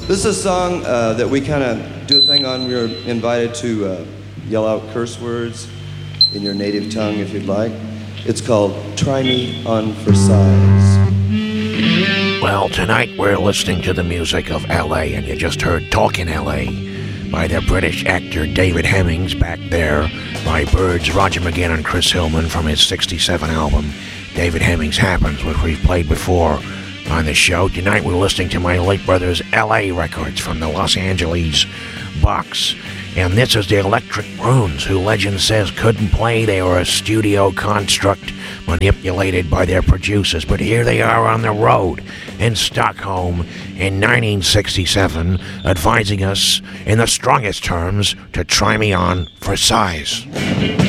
This is a song that we kind of do a thing on. We were invited to yell out curse words in your native tongue if you'd like. It's called Try Me On For Size. Well, tonight we're listening to the music of L.A., and you just heard Talkin' L.A. by the British actor David Hemmings, back there by Byrds, Roger McGuinn, and Chris Hillman from his '67 album, David Hemmings Happens, which we've played before on the show. Tonight we're listening to my late brother's L.A. records from the Los Angeles box. And this is the Electric Runes, who legend says couldn't play. They were a studio construct manipulated by their producers. But here they are on the road in Stockholm in 1967, advising us in the strongest terms to try me on for size.